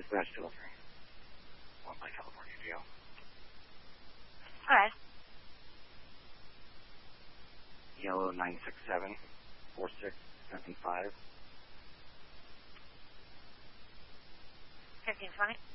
dispatch delivery. 1 by California GL. All right. Yellow 967-4675. 1520.